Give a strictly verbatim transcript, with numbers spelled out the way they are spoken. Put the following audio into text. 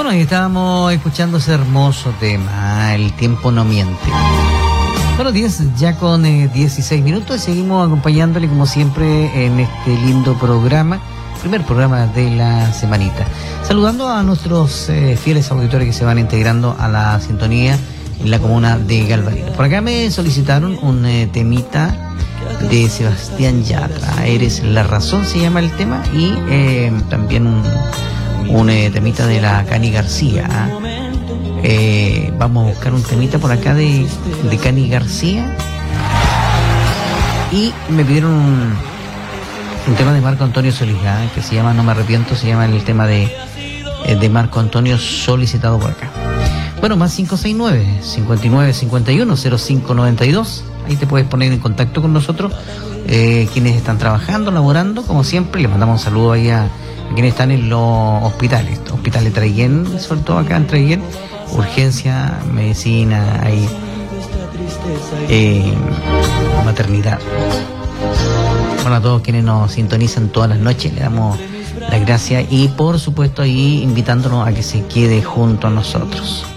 Bueno, y estábamos escuchando ese hermoso tema, El tiempo no miente. Bueno, diez, ya con eh, dieciséis minutos, y seguimos acompañándole como siempre en este lindo programa, primer programa de la semanita. Saludando a nuestros eh, fieles auditores que se van integrando a la sintonía en la comuna de Galvarino. Por acá me solicitaron un eh, temita de Sebastián Yatra, Eres la razón se llama el tema, y eh, también un, un eh, temita de la Cani García. Eh, vamos a buscar un temita por acá de, de Cani García, y me pidieron un, un tema de Marco Antonio Solís, ¿eh? que se llama No me arrepiento, se llama el tema de, de Marco Antonio, solicitado por acá. Bueno, más cinco seis nueve, cinco nueve cinco uno, cero cinco nueve dos. Ahí te puedes poner en contacto con nosotros, eh, quienes están trabajando, laborando, como siempre. Les mandamos un saludo ahí a, a quienes están en los hospitales, hospitales de Traiguén, sobre todo acá en Traiguén, urgencia, medicina, ahí, eh, maternidad. Bueno, a todos quienes nos sintonizan todas las noches, le damos las gracias, y por supuesto ahí invitándonos a que se quede junto a nosotros.